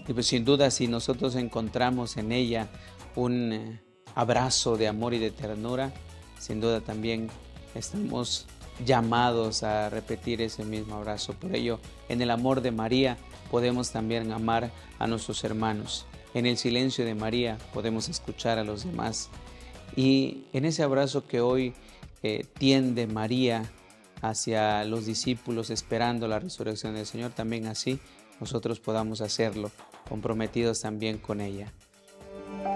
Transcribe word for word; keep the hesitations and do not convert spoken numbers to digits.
Y pues sin duda, si nosotros encontramos en ella un eh, abrazo de amor y de ternura, sin duda también estamos llamados a repetir ese mismo abrazo. Por ello, en el amor de María podemos también amar a nuestros hermanos. En el silencio de María podemos escuchar a los demás. Y en ese abrazo que hoy eh, tiende María hacia los discípulos esperando la resurrección del Señor, también así nosotros podamos hacerlo, comprometidos también con ella.